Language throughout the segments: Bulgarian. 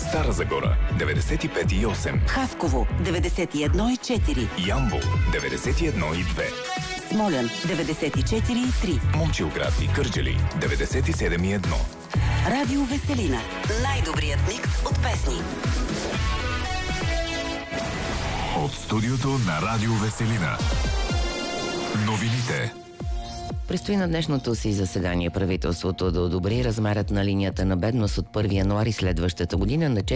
Стара Загора 95,8, Хасково 91,4, Ямбол 91,2, Смолян 94,3, Момчилград и Кърджали 97,1. Радио Веселина. Най-добрият микс от песни. От студиото на Радио Веселина. Новините. Предстои на днешното си заседание правителството да одобри размерът на линията на бедност от 1 януари следващата година на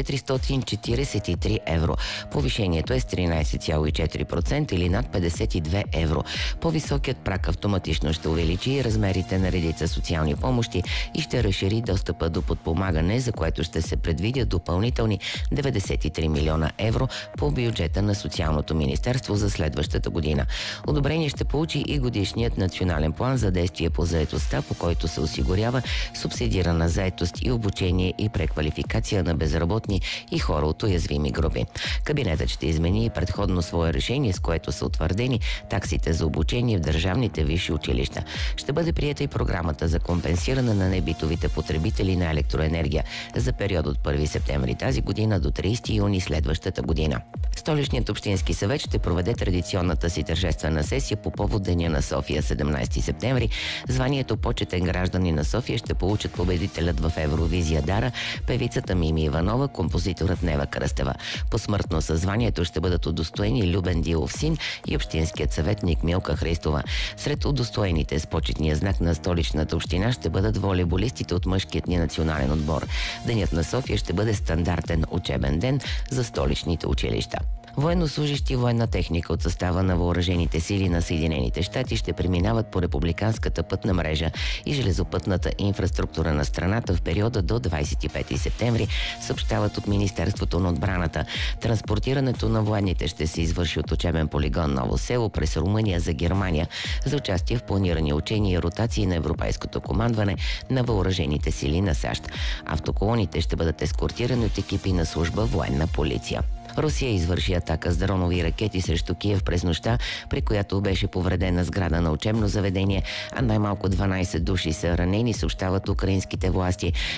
443 евро. Повишението е с 13,4% или над 52 евро. По-високият праг автоматично ще увеличи размерите на редица социални помощи и ще разшири достъпа до подпомагане, за което ще се предвидят допълнителни 93 милиона евро по бюджета на Социалното министерство за следващата година. Одобрение ще получи и годишният национален план за действие по заетостта, по който се осигурява субсидирана заетост и обучение и преквалификация на безработни и хора от уязвими групи. Кабинетът ще измени и предходно свое решение, с което са утвърдени таксите за обучение в държавните висши училища. Ще бъде приета и програмата за компенсиране на небитовите потребители на електроенергия за период от 1 септември тази година до 30 юни следващата година. Столичният общински съвет ще проведе традиционната си тържествена сесия по повод Деня на София 17 септември. Званието почетен граждани на София ще получат победителят в Евровизия Дара, певицата Мими Иванова, композиторът Нева Кръстева. Посмъртно със званието ще бъдат удостоени Любен Дилов син и общинският съветник Милка Христова. Сред удостоените с почетния знак на столичната община ще бъдат волейболистите от мъжкият ни национален отбор. Денят на София ще бъде стандартен учебен ден за столичните училища. Военнослужещи военна техника от състава на въоръжените сили на Съединените щати ще преминават по републиканската пътна мрежа и железопътната инфраструктура на страната в периода до 25 септември, съобщават от Министерството на отбраната. Транспортирането на военните ще се извърши от учебен полигон Ново село през Румъния за Германия за участие в планирани учения и ротации на Европейското командване на въоръжените сили на САЩ. Автоколоните ще бъдат ескортирани от екипи на служба военна полиция. Русия извърши атака с дронови ракети срещу Киев през нощта, при която беше повредена сграда на учебно заведение, а най-малко 12 души са ранени, съобщават украинските власти.